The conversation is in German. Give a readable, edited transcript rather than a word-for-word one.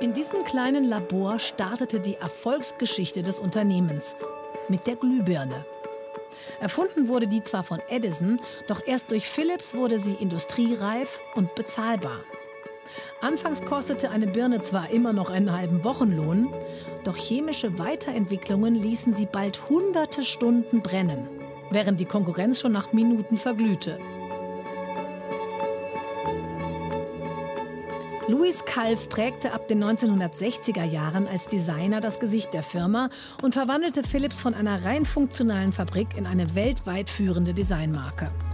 In diesem kleinen Labor startete die Erfolgsgeschichte des Unternehmens mit der Glühbirne. Erfunden wurde die zwar von Edison, doch erst durch Philips wurde sie industriereif und bezahlbar. Anfangs kostete eine Birne zwar immer noch einen halben Wochenlohn, doch chemische Weiterentwicklungen ließen sie bald hunderte Stunden brennen, während die Konkurrenz schon nach Minuten verglühte. Louis Kalf prägte ab den 1960er Jahren als Designer das Gesicht der Firma und verwandelte Philips von einer rein funktionalen Fabrik in eine weltweit führende Designmarke.